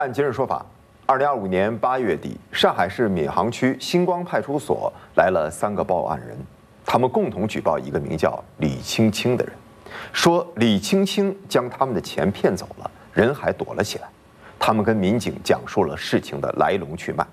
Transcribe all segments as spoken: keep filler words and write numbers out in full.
按今日说法，二零二五年八月底，上海市闵行区星光派出所来了三个报案人，他们共同举报一个名叫李青青的人，说李青青将他们的钱骗走了，人还躲了起来。他们跟民警讲述了事情的来龙去脉。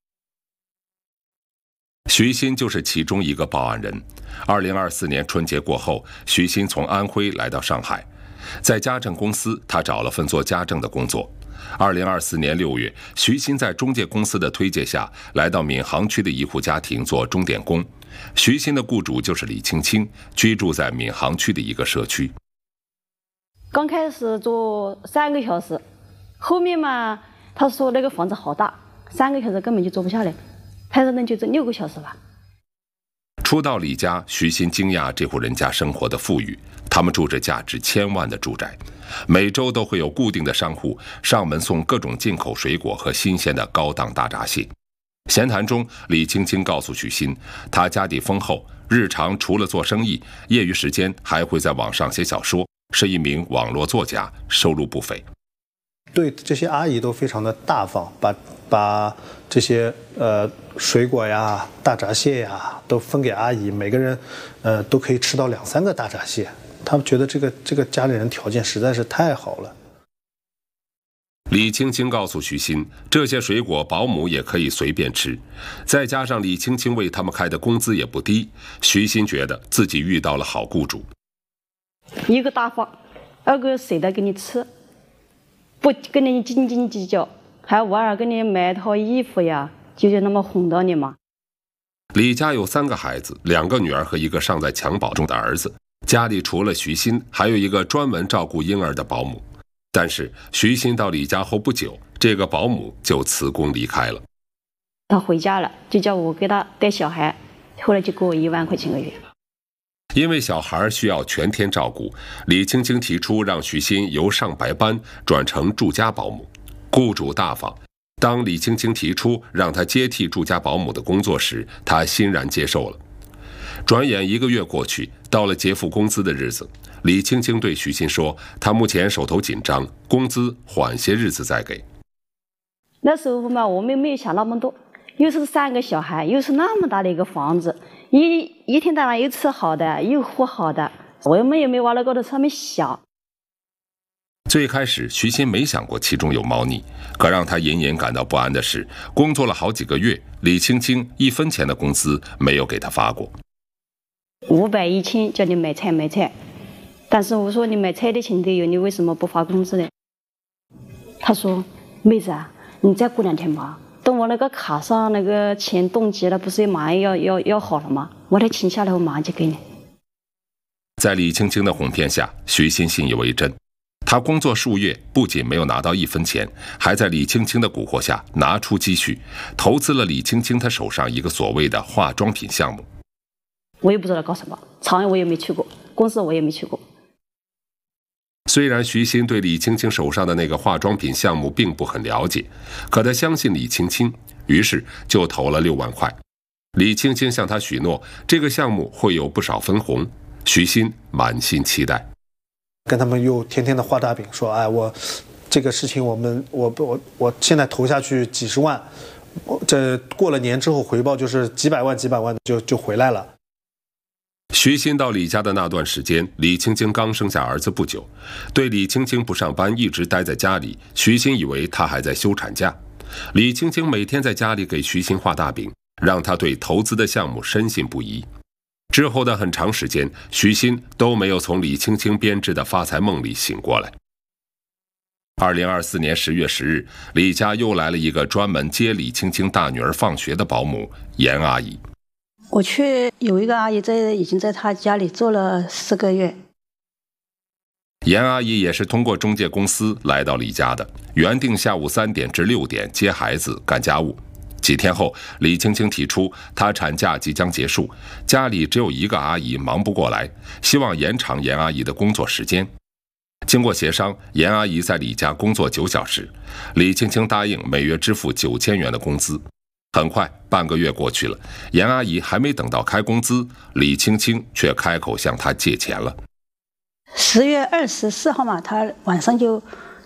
徐鑫就是其中一个报案人。二零二四年春节过后，徐鑫从安徽来到上海，在家政公司，他找了份做家政的工作。二零二四年六月，徐鑫在中介公司的推荐下，来到闵行区的一户家庭做钟点工。徐鑫的雇主就是李青青，居住在闵行区的一个社区。 刚开始做三个小时，后面嘛，他说那个房子好大，三个小时根本就做不下来，他说那就做六个小时吧。 初到李家，徐鑫惊讶这户人家生活的富裕，他们住着价值千万的住宅，每周都会有固定的商户上门送各种进口水果和新鲜的高档大闸蟹。闲谈中，李青青告诉徐鑫，他家底丰厚，日常除了做生意，业余时间还会在网上写小说，是一名网络作家，收入不菲。 对这些阿姨都非常的大方，把把这些呃水果呀、大闸蟹呀都分给阿姨，每个人呃都可以吃到两三个大闸蟹。他们觉得这个这个家里人条件实在是太好了。 李青青告诉徐鑫，这些水果保姆也可以随便吃，再加上李青青为他们开的工资也不低，徐鑫觉得自己遇到了好雇主。 一个大方，二个舍得给你吃，不跟你斤斤计较，还偶尔给你买套衣服呀，就就那么哄到你嘛。 李家有三个孩子，两个女儿和一个尚在襁褓中的儿子，家里除了徐鑫，还有一个专门照顾婴儿的保姆。但是徐鑫到李家后不久，这个保姆就辞工离开了。 他回家了，就叫我给他带小孩，后来就给我一万块钱个月。 因为小孩需要全天照顾，李青青提出让徐鑫由上白班转成住家保姆，雇主大方。当李青青提出让他接替住家保姆的工作时，他欣然接受了。转眼一个月过去，到了结付工资的日子，李青青对徐鑫说，他目前手头紧张，工资缓些日子再给。 那时候嘛，我们没有想那么多，又是三个小孩，又是那么大的一个房子，一一天到晚又吃好的，又喝好的，我们也没往那高头上面想。 最开始徐鑫没想过其中有猫腻，可让他隐隐感到不安的是，工作了好几个月，李青青一分钱的工资没有给他发过。 五百一千叫你买菜买菜，但是我说你买菜的钱都有，你为什么不发工资呢？他说妹子啊，你再过两天吧，等我那个卡上那个钱冻结了，不是马上要要要好了吗？我的钱下来我马上就给你。 在李青青的哄骗下，徐鑫信以为真。他工作数月，不仅没有拿到一分钱，还在李青青的蛊惑下拿出积蓄，投资了李青青她手上一个所谓的化妆品项目。 我也不知道搞什么，厂我也没去过，公司我也没去过。 虽然徐鑫对李青青手上的那个化妆品项目并不很了解，可他相信李青青，于是就投了六万块。李青青向他许诺，这个项目会有不少分红，徐鑫满心期待。 跟他们又天天的画大饼，说哎，我这个事情我们我我我现在投下去几十万，这过了年之后回报就是几百万几百万就就回来了。 徐鑫到李家的那段时间，李青青刚生下儿子不久，对李青青不上班一直待在家里，徐鑫以为她还在休产假。李青青每天在家里给徐鑫画大饼，让他对投资的项目深信不疑。之后的很长时间，徐鑫都没有从李青青编织的发财梦里醒过来。二零二四年十月十日，李家又来了一个专门接李青青大女儿放学的保姆严阿姨。 我去有一个阿姨在已经在她家里做了四个月。 严阿姨也是通过中介公司来到李家的，原定下午三点至六点接孩子干家务。几天后，李青青提出她产假即将结束，家里只有一个阿姨忙不过来，希望延长严阿姨的工作时间。经过协商，严阿姨在李家工作九小时，李青青答应每月支付九千元的工资。很快，半个月过去了，严阿姨还没等到开工资，李青青却开口向她借钱了。 十月二十四号嘛，她晚上就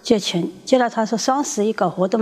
借钱，借了他说双十一搞活动。